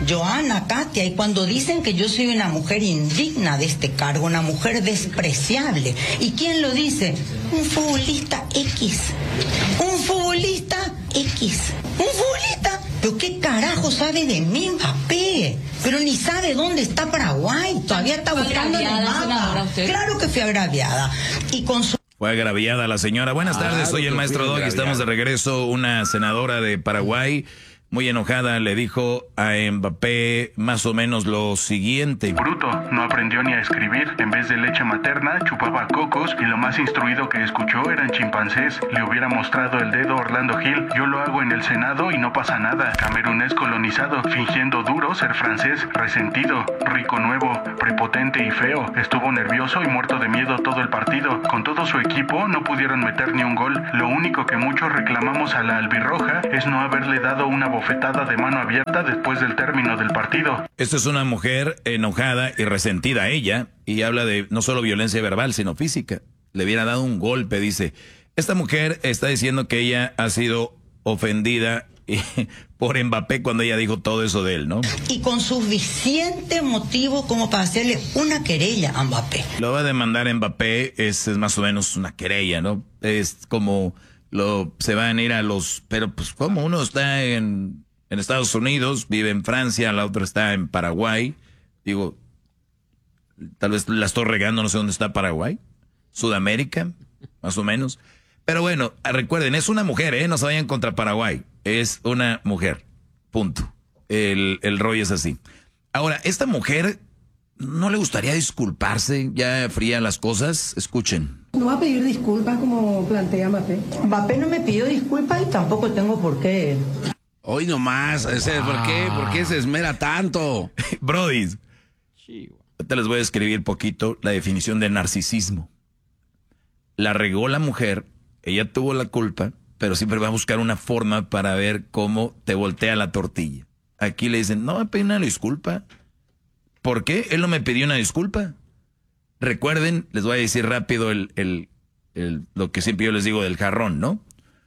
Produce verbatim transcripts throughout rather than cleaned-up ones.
Joana, Katia, y cuando dicen que yo soy una mujer indigna de este cargo, una mujer despreciable, ¿y quién lo dice? Un futbolista X, un futbolista X, un futbolista. ¿Pero qué carajo sabe de mí, Mbappé? Pero ni sabe dónde está Paraguay, todavía está buscando en el mapa. Claro que fui agraviada. Y con su... Fue agraviada la señora. Buenas ah, tardes, soy el maestro Doggy, estamos de regreso. Una senadora de Paraguay, muy enojada, le dijo a Mbappé más o menos lo siguiente. Bruto, no aprendió ni a escribir. En vez de leche materna, chupaba cocos y lo más instruido que escuchó eran chimpancés. Le hubiera mostrado el dedo Orlando Gil. Yo lo hago en el Senado y no pasa nada. Camerunés colonizado, fingiendo duro ser francés, resentido, rico nuevo, prepotente y feo. Estuvo nervioso y muerto de miedo todo el partido. Con todo su equipo no pudieron meter ni un gol. Lo único que muchos reclamamos a la albirroja es no haberle dado una bofetada de mano abierta después del término del partido. Esta es una mujer enojada y resentida ella, y habla de no solo violencia verbal, sino física. Le hubiera dado un golpe, dice. Esta mujer está diciendo que ella ha sido ofendida por Mbappé cuando ella dijo todo eso de él, ¿no? Y con suficiente motivo como para hacerle una querella a Mbappé. Lo va a demandar Mbappé, es, es más o menos una querella, ¿no? Es como... Lo, se van a ir a los... Pero pues como uno está en, en Estados Unidos, vive en Francia, la otra está en Paraguay. Digo, tal vez la estoy regando, no sé dónde está Paraguay. Sudamérica, más o menos. Pero bueno, recuerden, es una mujer, ¿eh? No se vayan contra Paraguay. Es una mujer, punto. El, el rollo es así. Ahora, esta mujer, ¿no le gustaría disculparse? Ya fría las cosas, escuchen. ¿No va a pedir disculpas como plantea Mbappé? Mbappé no me pidió disculpas y tampoco tengo por qué. Hoy nomás, ese, ¿por qué? ¿Por qué se esmera tanto? Brody, te les voy a escribir poquito la definición de narcisismo. La regó la mujer, ella tuvo la culpa, pero siempre va a buscar una forma para ver cómo te voltea la tortilla. Aquí le dicen, no me pedí una disculpa. ¿Por qué? Él no me pidió una disculpa. Recuerden, les voy a decir rápido el, el, el, lo que siempre yo les digo del jarrón, ¿no?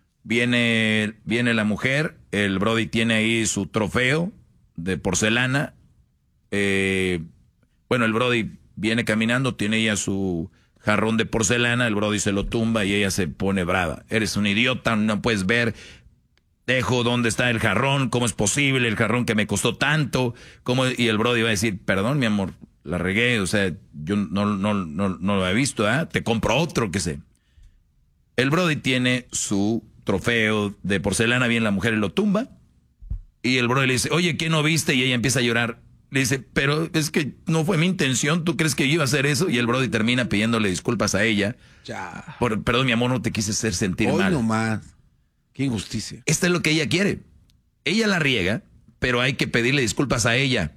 Viene, viene la mujer, el Brody tiene ahí su trofeo de porcelana. Eh, bueno, el Brody viene caminando, tiene ella su jarrón de porcelana, el Brody se lo tumba y ella se pone brava. Eres un idiota, no puedes ver. Dejo dónde está el jarrón, cómo es posible, el jarrón que me costó tanto. ¿Cómo? Y el Brody va a decir, perdón, mi amor, la regué, o sea, yo no, no, no, no lo he visto, ¿eh? Te compro otro, que sé. El Brody tiene su trofeo de porcelana, bien la mujer lo tumba, y el Brody le dice, oye, ¿qué no viste? Y ella empieza a llorar. Le dice, pero es que no fue mi intención, ¿tú crees que yo iba a hacer eso? Y el Brody termina pidiéndole disculpas a ella. Ya. Por, perdón, mi amor, no te quise hacer sentir Hoy mal. no más. Qué injusticia. Esta es lo que ella quiere. Ella la riega, pero hay que pedirle disculpas a ella.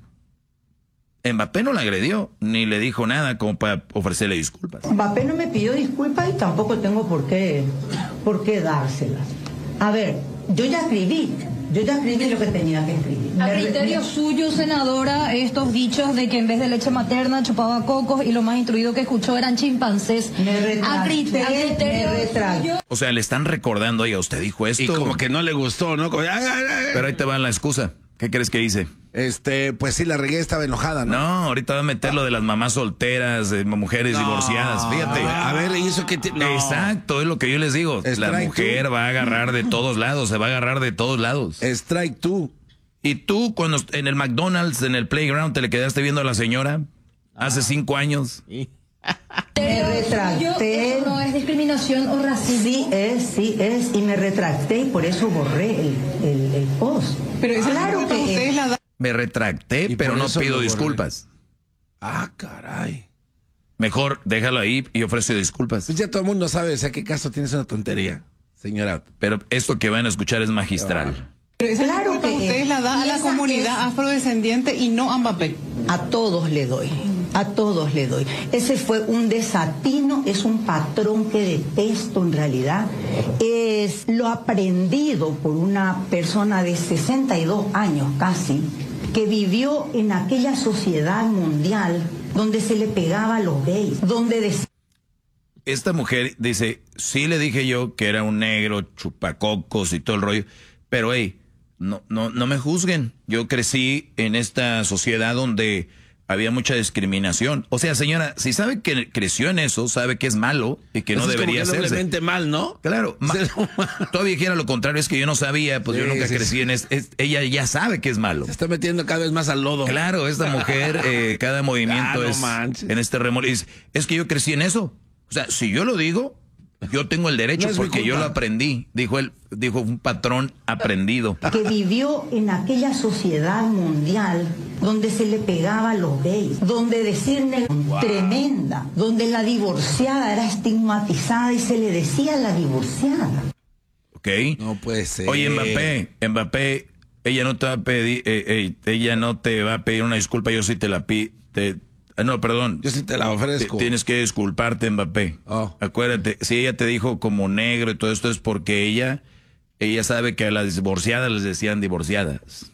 Mbappé no la agredió, ni le dijo nada como para ofrecerle disculpas. Mbappé no me pidió disculpas y tampoco tengo por qué, por qué dárselas. A ver, yo ya escribí, yo ya escribí lo que tenía que escribir. A criterio suyo, senadora, estos dichos de que en vez de leche materna chupaba cocos y lo más instruido que escuchó eran chimpancés. Me retracté, a criterio, a criterio me retracté. suyo. O sea, le están recordando, oiga, usted dijo esto. Y como que no le gustó, ¿no? Como, ay, ay, ay. Pero ahí te va la excusa. ¿Qué crees que hice? Este, pues sí, la regué, estaba enojada, ¿no? No, ahorita va a meter lo de las mamás solteras, de mujeres No. divorciadas, fíjate. A ver, ¿y eso qué te... no. Exacto, es lo que yo les digo. La Strike mujer two. va a agarrar de todos lados, se va a agarrar de todos lados. Strike tú. Y tú, cuando en el McDonald's, en el playground, te le quedaste viendo a la señora hace cinco años. Me retracté. Eso no es discriminación o racismo. Sí es, sí es, y me retracté y por eso borré el, el, el post. Pero esa claro disculpa que ustedes es. la dan. Me retracté, Y pero por no eso pido lo borré. disculpas. Ah, caray. Mejor déjalo ahí y ofrece disculpas. Pues ya todo el mundo sabe, o sea, qué caso tienes una tontería, señora. Pero esto que van a escuchar es magistral. Pero esa Claro disculpa que ustedes es. la dan a Y la esa comunidad es. afrodescendiente y no a Mbappé. A todos le doy, a todos le doy. Ese fue un desatino, es un patrón que detesto en realidad. Es lo aprendido por una persona de sesenta y dos años casi, que vivió en aquella sociedad mundial donde se le pegaba a los gays, donde decía... Esta mujer dice, sí le dije yo que era un negro, chupacocos y todo el rollo, pero hey, no, no, no me juzguen. Yo crecí en esta sociedad donde había mucha discriminación. O sea, señora, si sabe que creció en eso, sabe que es malo y que no Eso debería es como que hacerse. doblemente mal, ¿no? Claro, ma- todavía dijera lo contrario, es que yo no sabía, pues Sí, yo nunca sí, crecí sí. en es, es- ella ya sabe que es malo. Se está metiendo cada vez más al lodo. Claro, esta mujer, eh, cada movimiento Ah, no es manches. en este remolino. Es, es que yo crecí en eso. O sea, si yo lo digo, yo tengo el derecho No es mi porque yo culpa. lo aprendí, dijo él, dijo un patrón aprendido. Que vivió en aquella sociedad mundial donde se le pegaba a los gays, donde decir neg- tremenda, donde la divorciada era estigmatizada y se le decía la divorciada. ¿Ok? No puede ser. Oye, Mbappé, Mbappé, ella no te va a pedir, eh, eh, ella no te va a pedir una disculpa, yo sí te la pido. No, perdón. Yo sí te la ofrezco. T- Tienes que disculparte, Mbappé. Oh. Acuérdate, si ella te dijo como negro y todo esto es porque ella, ella sabe que a las divorciadas les decían divorciadas.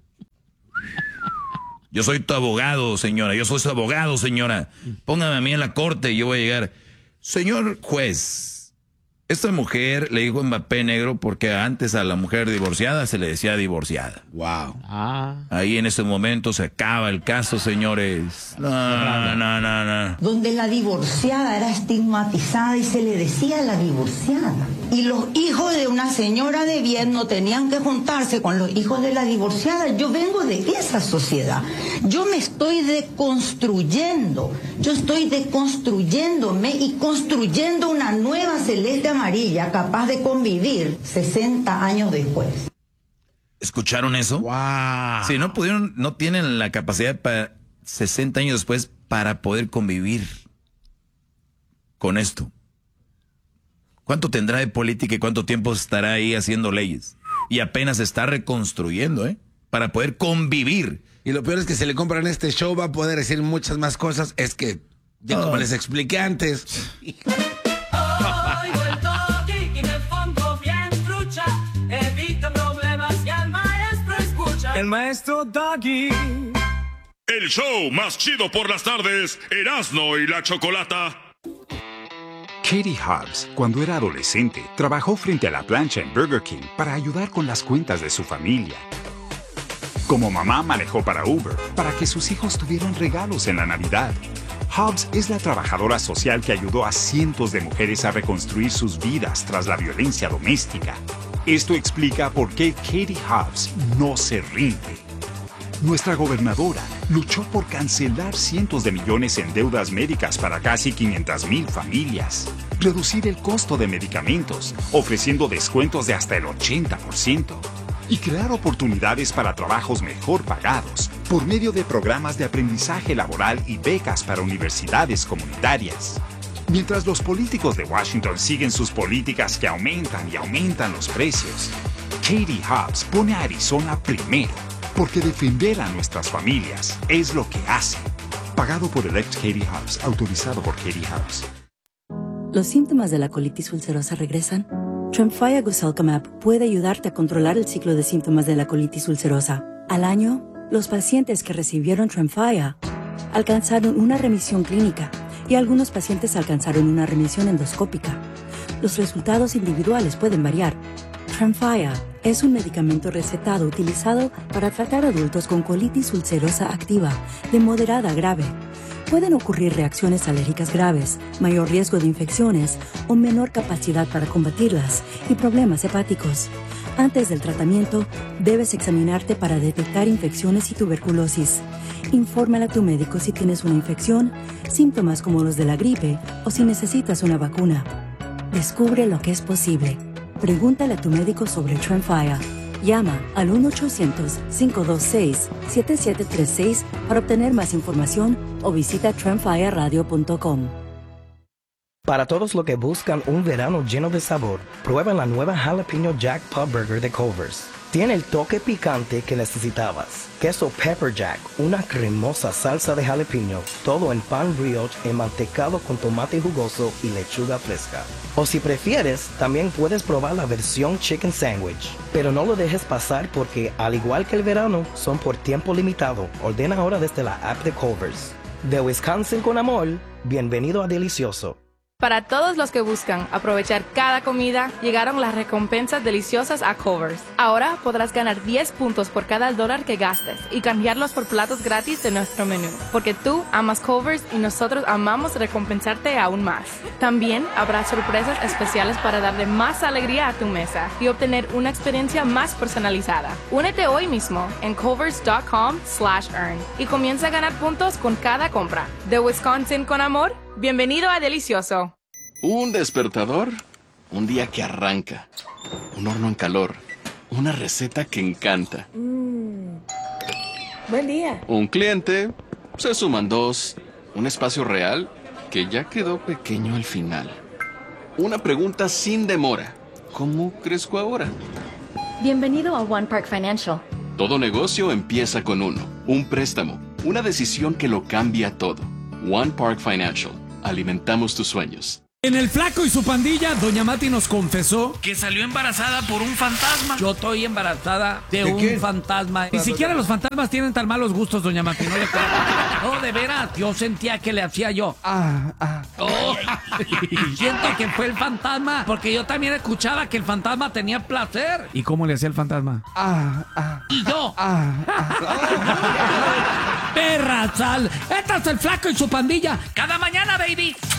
Yo soy tu abogado, señora. Yo soy su abogado, señora. Póngame a mí en la corte y yo voy a llegar. Señor juez, esta mujer le dijo Mbappé negro porque antes a la mujer divorciada se le decía divorciada. Wow. Ahí en ese momento se acaba el caso, señores. No, no, no, no, no. Donde la divorciada era estigmatizada y se le decía la divorciada. Y los hijos de una señora de bien no tenían que juntarse con los hijos de la divorciada. Yo vengo de esa sociedad. Yo me estoy deconstruyendo. Yo estoy deconstruyéndome y construyendo una nueva celeste amarilla capaz de convivir sesenta años después. ¿Escucharon eso? Wow. Sí, no pudieron, no tienen la capacidad para sesenta años después para poder convivir con esto. ¿Cuánto tendrá de política y cuánto tiempo estará ahí haciendo leyes? Y apenas se está reconstruyendo, ¿eh? Para poder convivir. Y lo peor es que si le compran este show va a poder decir muchas más cosas. Es que, ya como Oh. les expliqué antes. Oigo el toque y me pongo bien trucha. Evito problemas y al maestro escucha. El maestro Doggy. El show más chido por las tardes, Erasmo y la Chocolata. Katie Hobbs, cuando era adolescente, trabajó frente a la plancha en Burger King para ayudar con las cuentas de su familia. Como mamá manejó para Uber, para que sus hijos tuvieran regalos en la Navidad. Hobbs es la trabajadora social que ayudó a cientos de mujeres a reconstruir sus vidas tras la violencia doméstica. Esto explica por qué Katie Hobbs no se rinde. Nuestra gobernadora luchó por cancelar cientos de millones en deudas médicas para casi quinientas mil familias, reducir el costo de medicamentos, ofreciendo descuentos de hasta el ochenta por ciento, y crear oportunidades para trabajos mejor pagados por medio de programas de aprendizaje laboral y becas para universidades comunitarias. Mientras los políticos de Washington siguen sus políticas que aumentan y aumentan los precios, Katie Hobbs pone a Arizona primero. Porque defender a nuestras familias es lo que hace. Pagado por Elect Katie Hobbs, autorizado por Katie Hobbs. ¿Los síntomas de la colitis ulcerosa regresan? Tremfya Guselkumab puede ayudarte a controlar el ciclo de síntomas de la colitis ulcerosa. Al año, los pacientes que recibieron Tremfya alcanzaron una remisión clínica y algunos pacientes alcanzaron una remisión endoscópica. Los resultados individuales pueden variar. Tremfya es un medicamento recetado utilizado para tratar adultos con colitis ulcerosa activa de moderada a grave. Pueden ocurrir reacciones alérgicas graves, mayor riesgo de infecciones o menor capacidad para combatirlas y problemas hepáticos. Antes del tratamiento, debes examinarte para detectar infecciones y tuberculosis. Infórmale a tu médico si tienes una infección, síntomas como los de la gripe o si necesitas una vacuna. Descubre lo que es posible. Pregúntale a tu médico sobre Tremfya. Llama al uno ochocientos, cinco dos seis, siete siete tres seis para obtener más información o visita tremfya radio punto com. Para todos los que buscan un verano lleno de sabor, prueben la nueva Jalapeno Jack Pub Burger de Culver's. Tiene el toque picante que necesitabas. Queso Pepper Jack, una cremosa salsa de jalapeño, todo en pan brioche enmantecado con tomate jugoso y lechuga fresca. O si prefieres, también puedes probar la versión Chicken Sandwich. Pero no lo dejes pasar porque, al igual que el verano, son por tiempo limitado. Ordena ahora desde la app de Culver's. De Wisconsin con amor, bienvenido a Delicioso. Para todos los que buscan aprovechar cada comida, llegaron las recompensas deliciosas a Culver's. Ahora podrás ganar diez puntos por cada dólar que gastes y cambiarlos por platos gratis de nuestro menú. Porque tú amas Culver's y nosotros amamos recompensarte aún más. También habrá sorpresas especiales para darle más alegría a tu mesa y obtener una experiencia más personalizada. Únete hoy mismo en culvers punto com slash earn y comienza a ganar puntos con cada compra. De Wisconsin con amor, bienvenido a Delicioso. Un despertador, un día que arranca, un horno en calor, una receta que encanta. Mm. Buen día. Un cliente, se suman dos, un espacio real que ya quedó pequeño al final. Una pregunta sin demora. ¿Cómo crezco ahora? Bienvenido a One Park Financial. Todo negocio empieza con uno. Un préstamo. Una decisión que lo cambia todo. One Park Financial. Alimentamos tus sueños. En El Flaco y su pandilla, Doña Mati nos confesó que salió embarazada por un fantasma. Yo estoy embarazada de, ¿De un qué? fantasma. Ni siquiera los fantasmas tienen tan malos gustos, Doña Mati. No, le creo. No, de veras, yo sentía que le hacía yo. Ah, ah. Oh, siento que fue el fantasma, porque yo también escuchaba que el fantasma tenía placer. ¿Y cómo le hacía el fantasma? Ah, ah. Y yo. Ah, ah. Perra sal. Este es El Flaco y su pandilla. Cada mañana, baby.